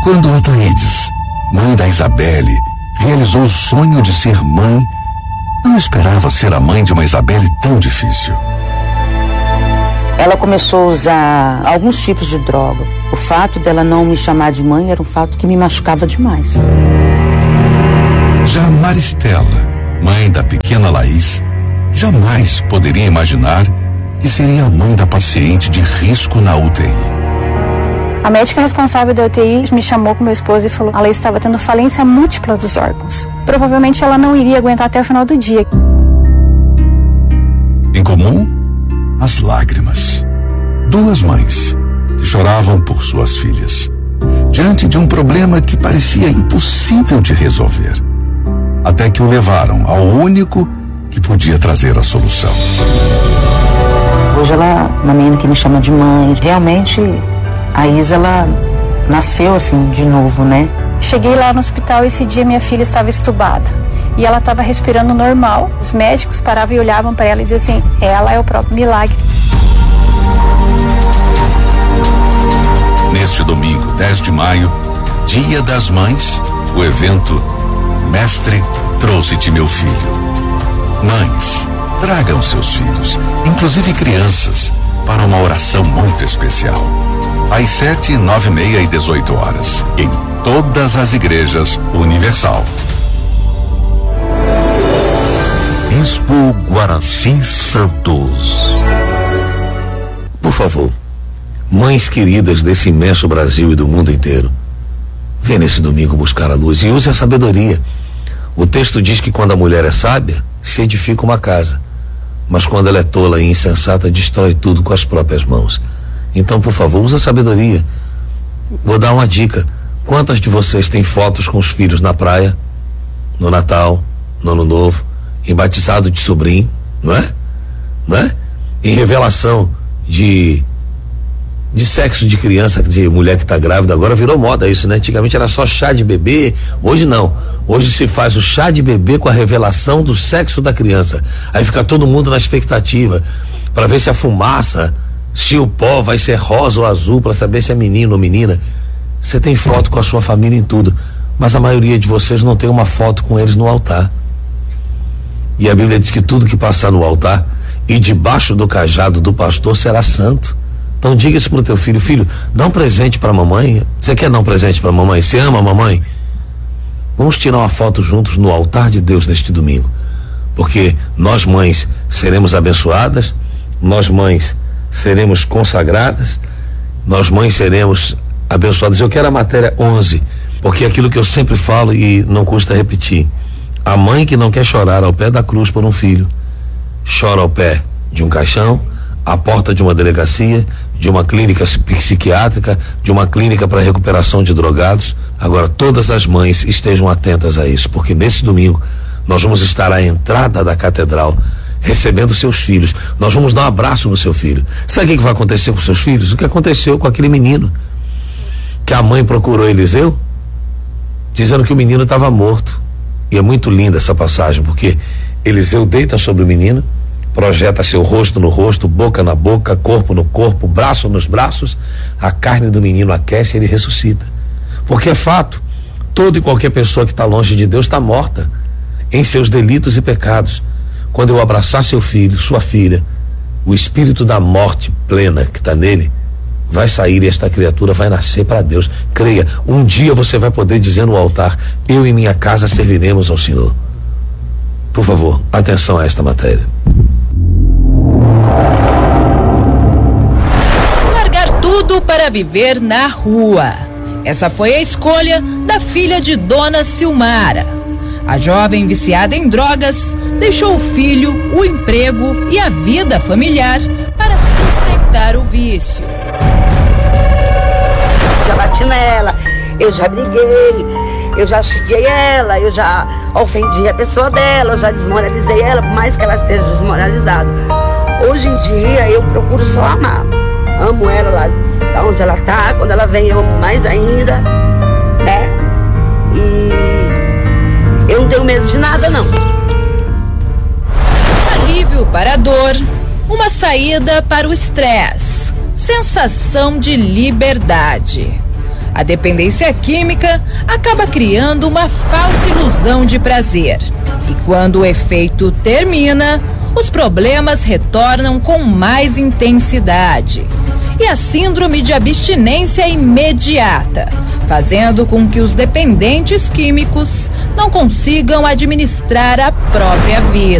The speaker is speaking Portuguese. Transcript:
Quando Ataídes, mãe da Isabelle, realizou o sonho de ser mãe, não esperava ser a mãe de uma Isabelle tão difícil. Ela começou a usar alguns tipos de droga. O fato dela não me chamar de mãe era um fato que me machucava demais. Já Maristela, mãe da pequena Laís, jamais poderia imaginar que seria a mãe da paciente de risco na UTI. A médica responsável da UTI me chamou com meu esposo e falou: a Laís estava tendo falência múltipla dos órgãos. Provavelmente ela não iria aguentar até o final do dia. Em comum, as lágrimas. Duas mães que choravam por suas filhas, diante de um problema que parecia impossível de resolver, até que o levaram ao único que podia trazer a solução. Hoje ela, uma menina que me chama de mãe, realmente a Isa, ela nasceu assim de novo, né? Cheguei lá no hospital e esse dia minha filha estava estubada e ela estava respirando normal. Os médicos paravam e olhavam para ela e diziam assim: ela é o próprio milagre. Neste domingo, 10 de maio, Dia das Mães, o evento Mestre, trouxe-te meu filho. Mães, tragam seus filhos, inclusive crianças, para uma oração muito especial. Às 7, 9, meia e 18 horas, em todas as igrejas Universal. Bispo Guaraci Santos. Por favor, mães queridas desse imenso Brasil e do mundo inteiro, venha nesse domingo buscar a luz e use a sabedoria. O texto diz que quando a mulher é sábia, se edifica uma casa, mas quando ela é tola e insensata, destrói tudo com as próprias mãos. Então, por favor, use a sabedoria. Vou dar uma dica: quantas de vocês têm fotos com os filhos na praia, no Natal, no Ano Novo, em batizado de sobrinho, não é? Não é? Em revelação de sexo de criança, de mulher que está grávida. Agora virou moda isso, né? Antigamente era só chá de bebê, hoje não. Hoje se faz o chá de bebê com a revelação do sexo da criança. Aí fica todo mundo na expectativa para ver se a fumaça, se o pó vai ser rosa ou azul, para saber se é menino ou menina. Você tem foto com a sua família em tudo, mas a maioria de vocês não tem uma foto com eles no altar. E a Bíblia diz que tudo que passar no altar e debaixo do cajado do pastor será santo. Então diga isso pro teu filho: filho, dá um presente pra mamãe. Você quer dar um presente pra mamãe? Você ama a mamãe? Vamos tirar uma foto juntos no altar de Deus neste domingo, porque nós mães seremos abençoadas, nós mães seremos consagradas, nós mães seremos abençoadas. Eu quero a matéria 11, porque é aquilo que eu sempre falo e não custa repetir: a mãe que não quer chorar ao pé da cruz por um filho, chora ao pé de um caixão, à porta de uma delegacia, de uma clínica psiquiátrica, de uma clínica para recuperação de drogados. Agora, todas as mães estejam atentas a isso, porque nesse domingo nós vamos estar à entrada da catedral recebendo seus filhos. Nós vamos dar um abraço no seu filho. Sabe o que vai acontecer com seus filhos? O que aconteceu com aquele menino que a mãe procurou Eliseu dizendo que o menino estava morto. E é muito linda essa passagem, porque Eliseu deita sobre o menino, projeta seu rosto no rosto, boca na boca, corpo no corpo, braço nos braços, a carne do menino aquece e ele ressuscita. Porque é fato, toda e qualquer pessoa que está longe de Deus está morta em seus delitos e pecados. Quando eu abraçar seu filho, sua filha, o espírito da morte plena que está nele vai sair e esta criatura vai nascer para Deus. Creia, um dia você vai poder dizer no altar: eu e minha casa serviremos ao Senhor. Por favor, atenção a esta matéria. Largar tudo para viver na rua. Essa foi a escolha da filha de Dona Silmara. A jovem viciada em drogas deixou o filho, o emprego e a vida familiar para sustentar o vício. Já bati nela, eu já briguei, eu já xinguei ela, eu já ofendi a pessoa dela, eu já desmoralizei ela, por mais que ela esteja desmoralizada. Hoje em dia eu procuro só amar. Amo ela lá onde ela tá, quando ela vem eu amo mais ainda, né? E eu não tenho medo de nada, não. Alívio para a dor, uma saída para o estresse, sensação de liberdade. A dependência química acaba criando uma falsa ilusão de prazer. E quando o efeito termina, os problemas retornam com mais intensidade. E a síndrome de abstinência imediata, fazendo com que os dependentes químicos não consigam administrar a própria vida.